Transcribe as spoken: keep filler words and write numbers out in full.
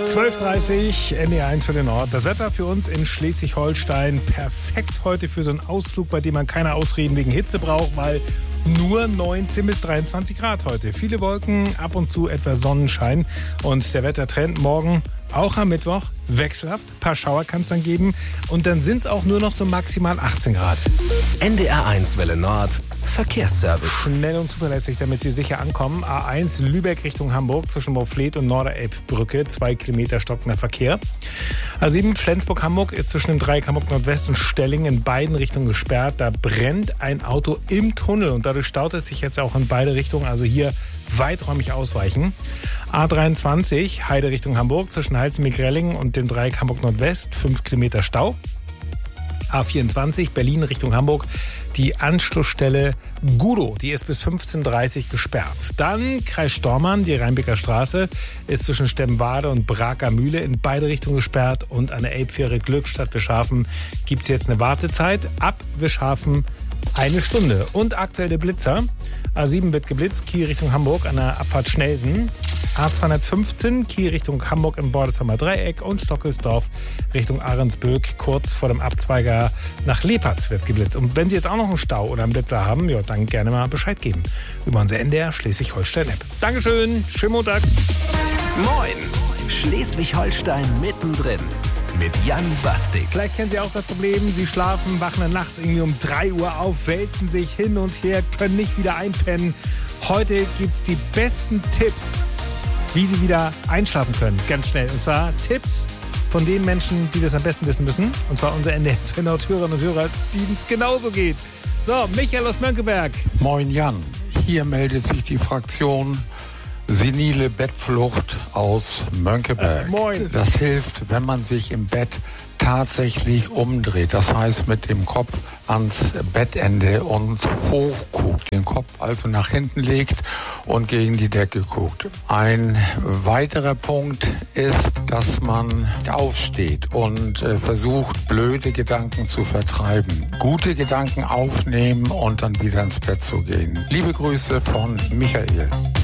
zwölf Uhr dreißig, N D R eins für den Nord. Das Wetter für uns in Schleswig-Holstein perfekt heute für so einen Ausflug, bei dem man keine Ausreden wegen Hitze braucht, weil nur neunzehn bis dreiundzwanzig Grad heute. Viele Wolken, ab und zu etwas Sonnenschein. Und der Wettertrend morgen auch am Mittwoch wechselhaft. Ein paar Schauer kann es dann geben. Und dann sind es auch nur noch so maximal achtzehn Grad. N D R eins Welle Nord. Verkehrsservice. Schnell und zuverlässig, damit Sie sicher ankommen. A eins Lübeck Richtung Hamburg zwischen Moorfleet und Norderelbbrücke. Zwei Kilometer stockender Verkehr. A sieben Flensburg-Hamburg ist zwischen dem Dreieck Hamburg-Nordwest und Stelling in beiden Richtungen gesperrt. Da brennt ein Auto im Tunnel und dadurch staut es sich jetzt auch in beide Richtungen. Also hier weiträumig ausweichen. A dreiundzwanzig Heide Richtung Hamburg zwischen Heizen-Migrellingen und dem Dreieck Hamburg-Nordwest. Fünf Kilometer Stau. A vierundzwanzig Berlin Richtung Hamburg, die Anschlussstelle Gudow, die ist bis fünfzehn Uhr dreißig gesperrt. Dann Kreis Stormarn, die Rheinbecker Straße, ist zwischen Stemwade und Braker Mühle in beide Richtungen gesperrt. Und an der Elbfähre Glückstadt Wischhafen gibt es jetzt eine Wartezeit. Ab Wischhafen eine Stunde. Und aktuell der Blitzer. A sieben wird geblitzt, Kiel Richtung Hamburg an der Abfahrt Schnelsen. A zweihundertfünfzehn, Kiel Richtung Hamburg im Bordesheimer Dreieck und Stockelsdorf Richtung Ahrensböck kurz vor dem Abzweiger nach Lepatz wird geblitzt. Und wenn Sie jetzt auch noch einen Stau oder einen Blitzer haben, ja, dann gerne mal Bescheid geben über unser N D R Schleswig-Holstein-App. Dankeschön, schönen Montag. Moin, Schleswig-Holstein mittendrin mit Jan Bastik. Vielleicht kennen Sie auch das Problem, Sie schlafen, wachen dann nachts irgendwie um drei Uhr auf, wälzen sich hin und her, können nicht wieder einpennen. Heute gibt's die besten Tipps, wie Sie wieder einschlafen können, ganz schnell. Und zwar Tipps von den Menschen, die das am besten wissen müssen. Und zwar unser N D R zwei Nord-Hörerinnen und Hörer, denen es genauso geht. So, Michael aus Mönckeberg. Moin Jan, hier meldet sich die Fraktion Senile Bettflucht aus Mönckeberg. Äh, moin. Das hilft, wenn man sich im Bett tatsächlich umdreht. Das heißt, mit dem Kopf ans Bettende und hochguckt. Den Kopf also nach hinten legt und gegen die Decke guckt. Ein weiterer Punkt ist, dass man aufsteht und äh, versucht, blöde Gedanken zu vertreiben. Gute Gedanken aufnehmen und dann wieder ins Bett zu gehen. Liebe Grüße von Michael.